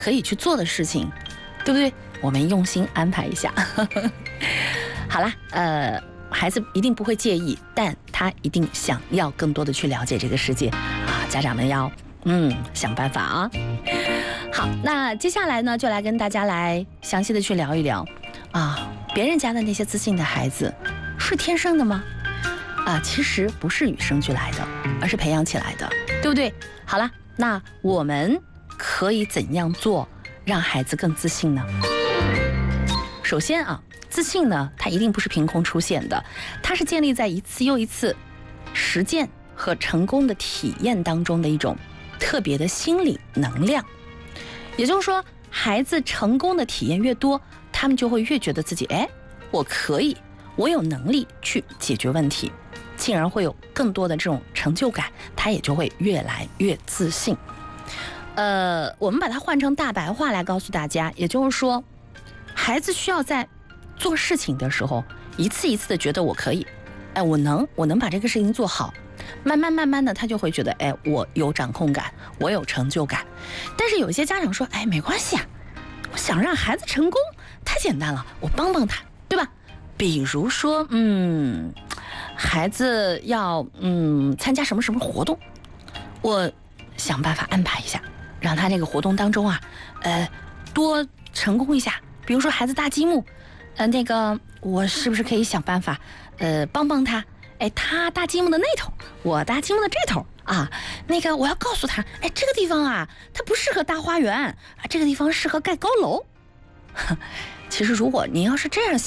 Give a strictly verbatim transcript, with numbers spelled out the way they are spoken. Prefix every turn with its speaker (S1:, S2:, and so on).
S1: 可以去做的事情，对不对？我们用心安排一下。好啦，呃，孩子一定不会介意，但他一定想要更多的去了解这个世界啊！家长们要嗯想办法啊。好，那接下来呢，就来跟大家来详细的去聊一聊啊，别人家的那些自信的孩子是天生的吗？啊，其实不是与生俱来的，而是培养起来的，对不对？好了，那我们可以怎样做让孩子更自信呢？首先啊，自信呢，它一定不是凭空出现的，它是建立在一次又一次实践和成功的体验当中的一种特别的心理能量。也就是说，孩子成功的体验越多，他们就会越觉得自己，哎，我可以，我有能力去解决问题，进而会有更多的这种成就感，他也就会越来越自信。呃，我们把它换成大白话来告诉大家，也就是说，孩子需要在做事情的时候，一次一次的觉得我可以，哎，我能，我能把这个事情做好。慢慢慢慢的，他就会觉得，哎，我有掌控感，我有成就感。但是有一些家长说，哎，没关系啊，我想让孩子成功，太简单了，我帮帮他，对吧？比如说，嗯，孩子要嗯参加什么什么活动，我想办法安排一下，让他这个活动当中啊，呃，多成功一下。比如说孩子搭积木，呃，那个我是不是可以想办法，呃，帮帮他？哎，他搭积木的那头，我搭积木的这头啊。那个我要告诉他，哎，这个地方啊，它不适合搭花园啊，这个地方适合盖高楼。其实如果您要是这样想。